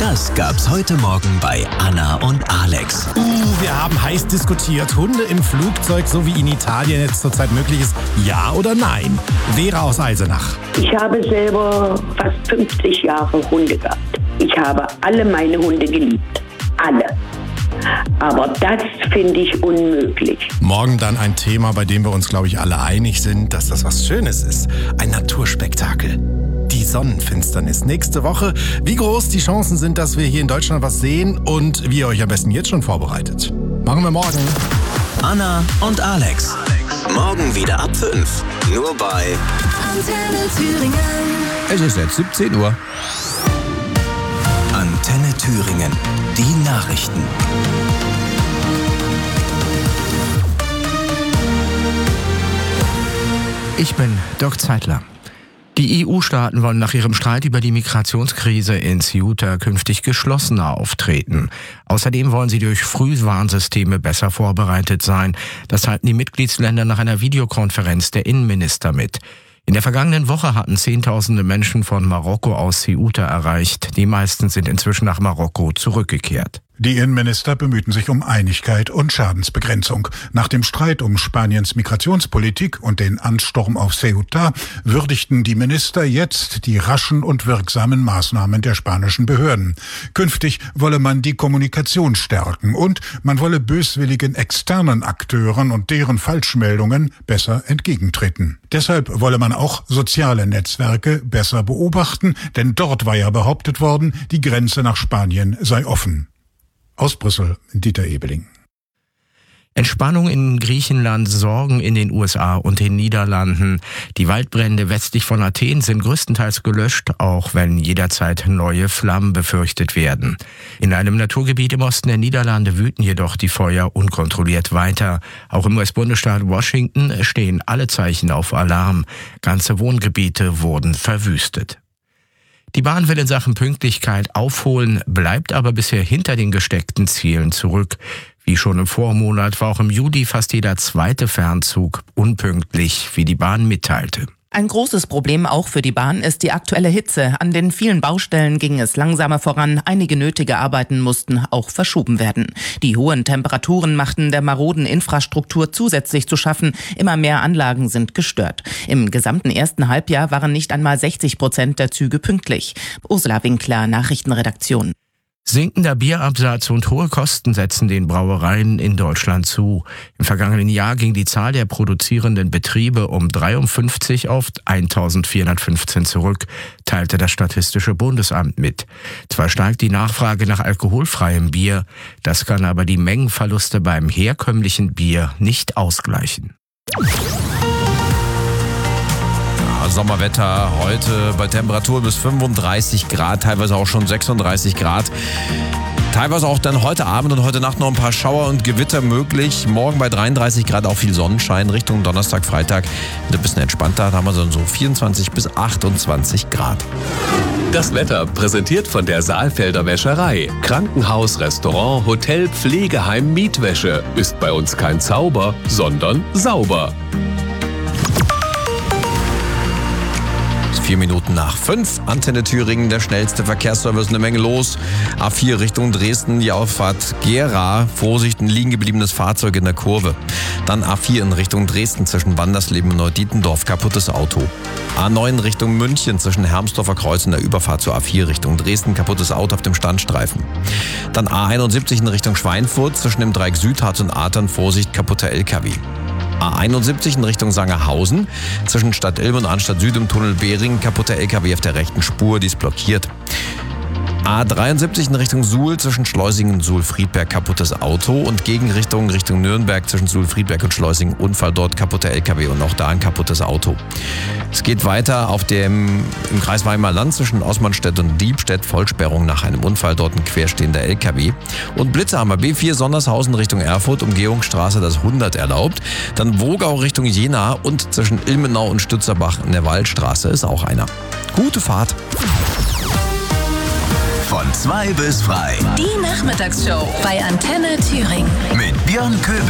Das gab's heute Morgen bei Anna und Alex. Wir haben heiß diskutiert. Hunde im Flugzeug, so wie in Italien jetzt zurzeit möglich ist. Ja oder nein? Vera aus Eisenach. Ich habe selber fast 50 Jahre Hunde gehabt. Ich habe alle meine Hunde geliebt. Alle. Aber das finde ich unmöglich. Morgen dann ein Thema, bei dem wir uns, glaube ich, alle einig sind, dass das was Schönes ist. Ein Naturspektakel. Die Sonnenfinsternis. Nächste Woche. Wie groß die Chancen sind, dass wir hier in Deutschland was sehen und wie ihr euch am besten jetzt schon vorbereitet. Machen wir morgen. Anna und Alex. Morgen wieder ab 5. Nur bei Antenne Thüringen. Es ist jetzt 17 Uhr. Antenne Thüringen. Die Nachrichten. Ich bin Dirk Zeitler. Die EU-Staaten wollen nach ihrem Streit über die Migrationskrise in Ceuta künftig geschlossener auftreten. Außerdem wollen sie durch Frühwarnsysteme besser vorbereitet sein. Das halten die Mitgliedsländer nach einer Videokonferenz der Innenminister mit. In der vergangenen Woche hatten Zehntausende Menschen von Marokko aus Ceuta erreicht. Die meisten sind inzwischen nach Marokko zurückgekehrt. Die Innenminister bemühten sich um Einigkeit und Schadensbegrenzung. Nach dem Streit um Spaniens Migrationspolitik und den Ansturm auf Ceuta würdigten die Minister jetzt die raschen und wirksamen Maßnahmen der spanischen Behörden. Künftig wolle man die Kommunikation stärken und man wolle böswilligen externen Akteuren und deren Falschmeldungen besser entgegentreten. Deshalb wolle man auch soziale Netzwerke besser beobachten, denn dort war ja behauptet worden, die Grenze nach Spanien sei offen. Aus Brüssel, Dieter Ebeling. Entspannung in Griechenland, Sorgen in den USA und den Niederlanden. Die Waldbrände westlich von Athen sind größtenteils gelöscht, auch wenn jederzeit neue Flammen befürchtet werden. In einem Naturgebiet im Osten der Niederlande wüten jedoch die Feuer unkontrolliert weiter. Auch im US-Bundesstaat Washington stehen alle Zeichen auf Alarm. Ganze Wohngebiete wurden verwüstet. Die Bahn will in Sachen Pünktlichkeit aufholen, bleibt aber bisher hinter den gesteckten Zielen zurück. Wie schon im Vormonat war auch im Juli fast jeder zweite Fernzug unpünktlich, wie die Bahn mitteilte. Ein großes Problem auch für die Bahn ist die aktuelle Hitze. An den vielen Baustellen ging es langsamer voran. Einige nötige Arbeiten mussten auch verschoben werden. Die hohen Temperaturen machten der maroden Infrastruktur zusätzlich zu schaffen. Immer mehr Anlagen sind gestört. Im gesamten ersten Halbjahr waren nicht einmal 60% der Züge pünktlich. Ursula Winkler, Nachrichtenredaktion. Sinkender Bierabsatz und hohe Kosten setzen den Brauereien in Deutschland zu. Im vergangenen Jahr ging die Zahl der produzierenden Betriebe um 53 auf 1415 zurück, teilte das Statistische Bundesamt mit. Zwar steigt die Nachfrage nach alkoholfreiem Bier, das kann aber die Mengenverluste beim herkömmlichen Bier nicht ausgleichen. Sommerwetter heute bei Temperaturen bis 35 Grad, teilweise auch schon 36 Grad. Teilweise auch dann heute Abend und heute Nacht noch ein paar Schauer und Gewitter möglich. Morgen bei 33 Grad auch viel Sonnenschein. Richtung Donnerstag, Freitag wird ein bisschen entspannter. Da haben wir so 24 bis 28 Grad. Das Wetter präsentiert von der Saalfelder Wäscherei. Krankenhaus, Restaurant, Hotel, Pflegeheim, Mietwäsche. Ist bei uns kein Zauber, sondern sauber. 4 Minuten nach 5. Antenne Thüringen, der schnellste Verkehrsservice, eine Menge los. A4 Richtung Dresden, die Auffahrt Gera. Vorsicht, ein liegen gebliebenes Fahrzeug in der Kurve. Dann A4 in Richtung Dresden zwischen Wandersleben und Neudietendorf, kaputtes Auto. A9 Richtung München zwischen Hermsdorfer Kreuz und der Überfahrt zur A4 Richtung Dresden, kaputtes Auto auf dem Standstreifen. Dann A71 in Richtung Schweinfurt zwischen dem Dreieck Südharz und Adern, Vorsicht, kaputter LKW. A71 in Richtung Sangerhausen, zwischen Stadt Ilm und Arnstadt Süd im Tunnel Behring, kaputter LKW auf der rechten Spur, die ist blockiert. A73 in Richtung Suhl, zwischen Schleusingen und Suhl-Friedberg, kaputtes Auto und Gegenrichtung Richtung Nürnberg, zwischen Suhl-Friedberg und Schleusingen, Unfall dort, kaputter LKW und auch da ein kaputtes Auto. Es geht weiter im Kreis Weimar-Land zwischen Osmanstedt und Diebstedt, Vollsperrung nach einem Unfall, dort ein querstehender LKW. Und Blitzerhammer, B4 Sondershausen Richtung Erfurt, Umgehungsstraße das 100 erlaubt. Dann Wogau Richtung Jena und zwischen Ilmenau und Stützerbach in der Waldstraße ist auch einer. Gute Fahrt! Von 2 bis frei. Die Nachmittagsshow bei Antenne Thüringen. Mit Björn Köbe.